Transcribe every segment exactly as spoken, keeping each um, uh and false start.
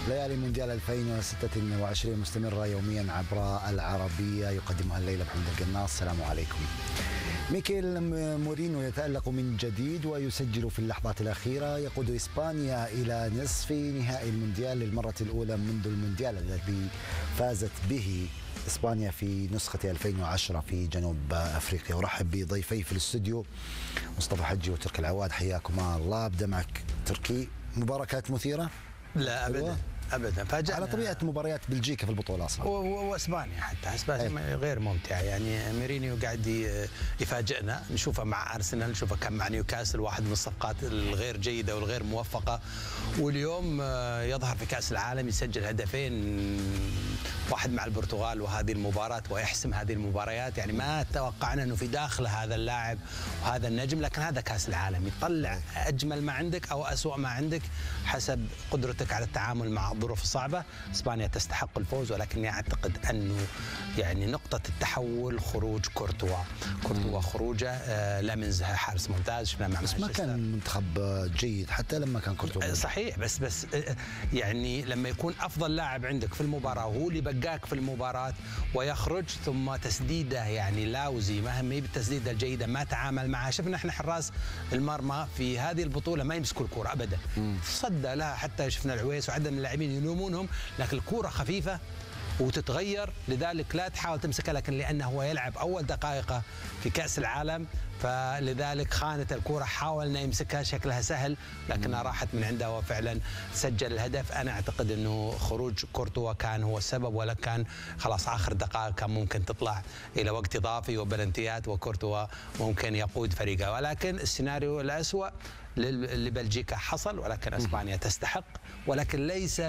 ليالي مونديال ألفين وستة وعشرين مستمرة يوميا عبر العربية، يقدمها الليلة محمد القناص. السلام عليكم. ميكيل مورينو يتألق من جديد ويسجل في اللحظات الأخيرة، يقود إسبانيا إلى نصف نهائي المونديال للمرة الأولى منذ المونديال الذي فازت به إسبانيا في نسخة ألفين وعشرة في جنوب أفريقيا. ورحب بضيفي في الاستوديو مصطفى حجي وتركي العواد، حياكما الله. أبدأ معك تركي، مباركات مثيرة؟ لا أبدا ابدا، فاجأنا على طبيعه مباريات بلجيكا في البطوله اصلا واسبانيا، حتى اسبانيا غير ممتعه. يعني مورينيو قاعد يفاجئنا، نشوفه مع ارسنال، نشوفه كان مع نيوكاسل، واحد من الصفقات الغير جيده والغير موفقه، واليوم يظهر في كاس العالم يسجل هدفين، واحد مع البرتغال وهذه المباراه، ويحسم هذه المباريات. يعني ما توقعنا انه في داخل هذا اللاعب وهذا النجم، لكن هذا كاس العالم، يطلع اجمل ما عندك او اسوأ ما عندك حسب قدرتك على التعامل مع الظروف الصعبة. اسبانيا تستحق الفوز، ولكني اعتقد انه يعني نقطة التحول خروج كورتوا. كورتوا خروجه آه لا منزه، حارس ممتاز، شفنا مع بس ما كان منتخب جيد حتى لما كان كورتوا. صحيح، بس بس آه يعني لما يكون افضل لاعب عندك في المباراة وهو اللي بقاك في المباراة ويخرج، ثم تسديده يعني لاوزي، ما هي بالتسديده الجيدة، ما تعامل معها. شفنا احنا حراس المرمى في هذه البطولة ما يمسكوا الكرة ابدا، صدى لها، حتى شفنا العويس وعدد من اللاعبين يلومونهم، لكن الكرة خفيفة وتتغير، لذلك لا تحاول تمسكها. لكن لأنه هو يلعب أول دقائقه في كأس العالم، فلذلك خانت الكرة، حاول أنه يمسكها، شكلها سهل لكنها راحت من عنده وفعلا سجل الهدف. أنا أعتقد أنه خروج كورتوا كان هو السبب، ولا كان خلاص آخر دقائق كان ممكن تطلع إلى وقت إضافي وبلنتيات وكورتوا ممكن يقود فريقه. ولكن السيناريو الأسوأ لبلجيكا حصل، ولكن اسبانيا تستحق، ولكن ليس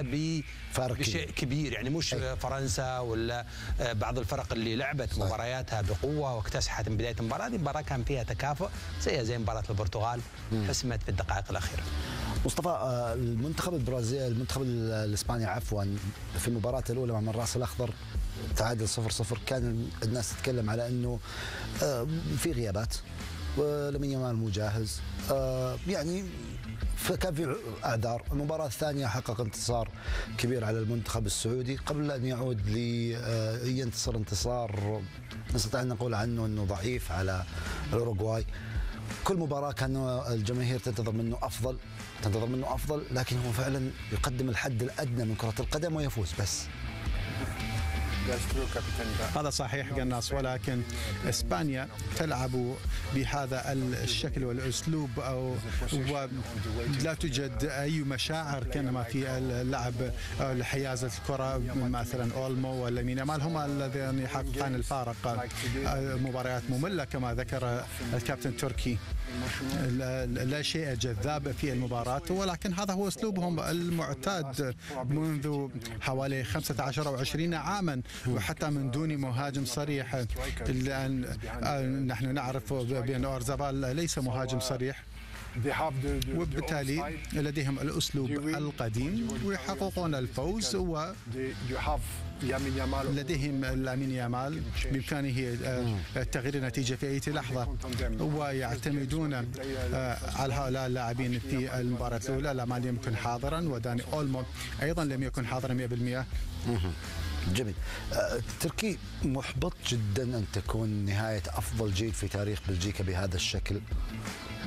بشيء كبير. يعني مش فرنسا ولا بعض الفرق اللي لعبت مبارياتها بقوه واكتسحت من بدايه المباراه. هذه المباراه كان فيها تكافؤ، زي زي مباراه البرتغال، حسمت في الدقائق الاخيره. مصطفى، المنتخب البرازيلي المنتخب الاسباني عفوا في المباراه الاولى مع الراس الاخضر تعادل صفر صفر. كان الناس تتكلم على انه في غيابات ولامين يامال مو جاهز، آه يعني فكان في اعذار. المباراه الثانيه حقق انتصار كبير على المنتخب السعودي قبل ان يعود لينتصر انتصار نستطيع ان نقول عنه انه ضعيف على الاوروغواي. كل مباراه كان الجماهير تنتظر منه افضل تنتظر منه افضل لكن هو فعلا يقدم الحد الادنى من كره القدم ويفوز بس. هذا صحيح قناص، ولكن اسبانيا تلعب بهذا الشكل والاسلوب، او لا توجد اي مشاعر كما في اللعب لحيازه الكره. مثلا اولمو ولامين يامال هما الذين يحققان الفارق. مباريات ممله كما ذكر الكابتن تركي، لا شيء جذاب في المباراة، ولكن هذا هو اسلوبهم المعتاد منذ حوالي خمسة عشر او عشرين عاما، وحتى من دون مهاجم صريح. لأن نحن نعرف بأن أورزابال ليس مهاجم صريح، وبالتالي لديهم الأسلوب القديم ويحققون الفوز. و لديهم لامين يامال بإمكانه تغيير النتيجة في أي لحظة، ويعتمدون على هؤلاء اللاعبين في المباراة الأولى. لامان لم يكن حاضرا، وداني أولمو أيضا لم يكن حاضرا مئة بالمئة. جميل. تركي، محبط جدا أن تكون نهاية أفضل جيل في تاريخ بلجيكا بهذا الشكل.